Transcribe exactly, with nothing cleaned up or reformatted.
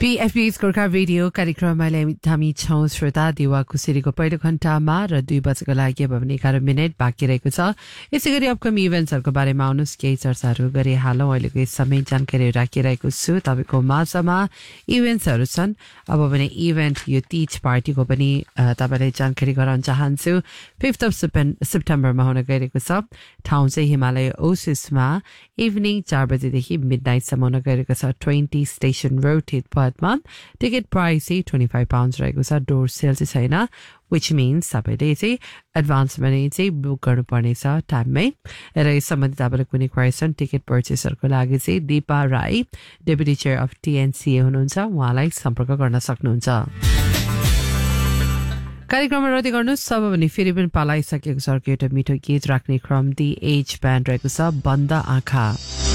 पीएफबीएस Gorkha radio कार्यक्रममा हामी छौं श्रोता दिवा कुसेरीको पहिलो घण्टामा र दुई बजेको लागि अब भने एघार मिनट बाँकी रहेको छ। यसै गरी अपकमिङ इभेन्ट्सहरूको बारेमा आउनुहोस् केही चर्चाहरू गरिहालौँ। अहिलेको यस समय जानकारी राखिरहेको छु तपाईँको माझमा इभेन्ट्सहरू छन्। अब भने इभेन्ट यो तीज पार्टीको पनि तपाईँलाई जानकारी गराउन चाहन्छु। फिफ्थ अफ सेप्टेम्बरमा हुन गइरहेको छ। ठाउँ चाहिँ हिमालय ओसिसमा इभिनिङ चार बजेदेखि मिड नाइटसम्म हुन गइरहेको छ। ट्वेन्टी स्टेसन रोड मा टिकट प्राइस चाहिँ ट्वेन्टी फाइभ पाउन्ड रहेको छ। डोर सेल चाहिँ छैन, विच मिन्स तपाईँले चाहिँ एडभान्समा नै चाहिँ बुक गर्नुपर्नेछ टाइममै। र यस सम्बन्धी तपाईँलाई कुनै क्वेसन टिकट पर्चेसहरूको लागि चाहिँ Dipa Rai deputy chair of टिएनसिए हुनुहुन्छ, उहाँलाई सम्पर्क गर्न सक्नुहुन्छ। कार्यक्रममा रद्द गर्नुहोस् सब भने फेरि पनि पालाइसकेको छ। एउटा मिठो गीत राख्ने क्रम दि एज ब्यान्ड रहेको छ, बन्द आँखा।